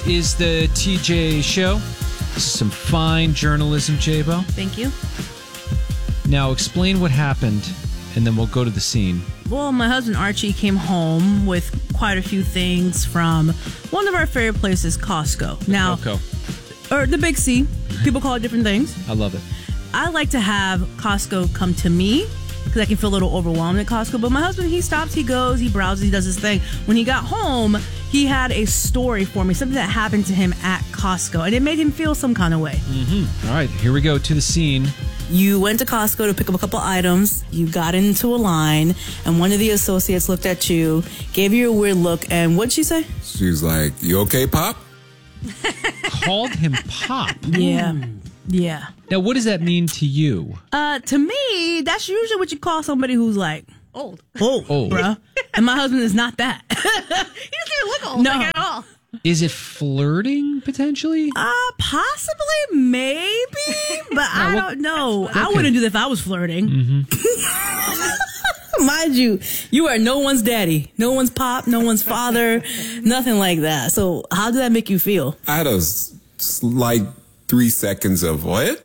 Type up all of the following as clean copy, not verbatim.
is the TJ Show. This is some fine journalism, J-Bo. Thank you. Now, explain what happened, and then we'll go to the scene. Well, my husband Archie came home with quite a few things from one of our favorite places, Costco. Now, or the Big C. People call it different things. I love it. I like to have Costco come to me because I can feel a little overwhelmed at Costco. But my husband, he stops, he goes, he browses, he does his thing. When he got home, he had a story for me, something that happened to him at Costco, and it made him feel some kind of way. Mm-hmm. All right, here we go to the scene. You went to Costco to pick up a couple items. You got into a line, and one of the associates looked at you, gave you a weird look, and what'd she say? She was like, "You okay, Pop?" Called him Pop. Yeah. Yeah. Now, what does that mean to you? To me, that's usually what you call somebody who's like old, bruh. And my husband is not that. He doesn't even look old at all. Is it flirting, potentially? Possibly, maybe, but I don't know. Okay. I wouldn't do that if I was flirting. Mm-hmm. Mind you, you are no one's daddy, no one's pop, no one's father, nothing like that. So how did that make you feel? I had a slight 3 seconds of what?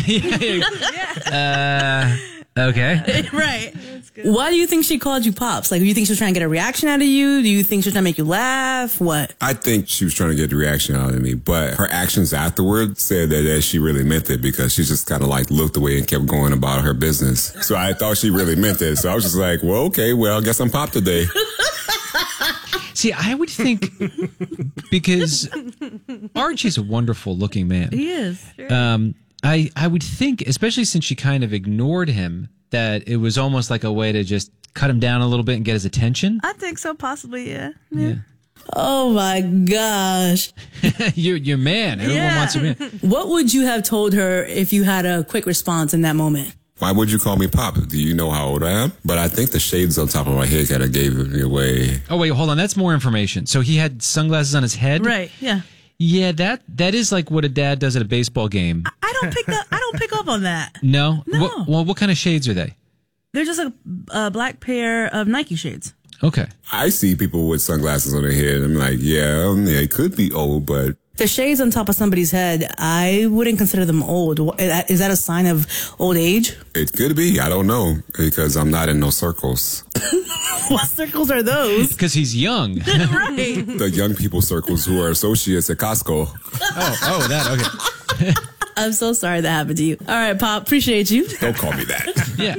Okay. Right. Why do you think she called you Pops? Like, do you think she was trying to get a reaction out of you? Do you think she was trying to make you laugh? What? I think she was trying to get the reaction out of me, but her actions afterwards said that she really meant it because she just kind of like looked away and kept going about her business. So I thought she really meant it. So I was just like, well, okay, well, I guess I'm Pop today. See, I would think because Archie's a wonderful looking man. He is. I would think, especially since she kind of ignored him, that it was almost like a way to just cut him down a little bit and get his attention. I think so, possibly, yeah. Oh my gosh. You're your man. Everyone wants your man. What would you have told her if you had a quick response in that moment? Why would you call me Pop? Do you know how old I am? But I think the shades on top of my head kind of gave me away. Oh, wait, hold on. That's more information. So he had sunglasses on his head? Right, yeah. Yeah, that is like what a dad does at a baseball game. I don't pick up on that. No? What kind of shades are they? They're just a black pair of Nike shades. Okay. I see people with sunglasses on their head. I'm like, yeah, it could be old, but... The shades on top of somebody's head, I wouldn't consider them old. Is that a sign of old age? It could be. I don't know, because I'm not in no circles. What circles are those? Because he's young. Right. The young people circles who are associates at Costco. Oh, that, okay. I'm so sorry that happened to you. All right, Pop, appreciate you. Don't call me that. Yeah.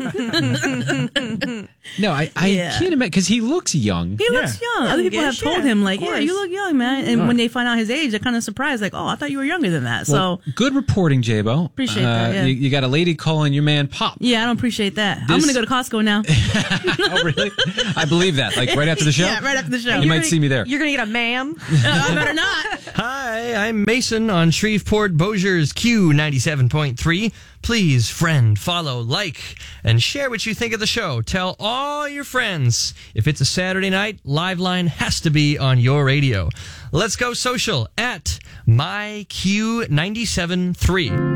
No, I can't imagine, because he looks young. He looks young. Other people have told him, like, yeah, you look young, man. And when they find out his age, they're kind of surprised, like, oh, I thought you were younger than that. Well, so good reporting, J-Bo. Appreciate that, yeah. You got a lady calling your man Pop. Yeah, I don't appreciate that. I'm going to go to Costco now. Oh, really? I believe that. Like, right after the show? Yeah, right after the show. You might see me there. You're going to get a ma'am? I better not. Hi, I'm Mason on Shreveport Bossier's Q97.3. Please friend, follow, like, and share what you think of the show. Tell all your friends. If it's a Saturday night, Liveline has to be on your radio. Let's go social at MyQ973.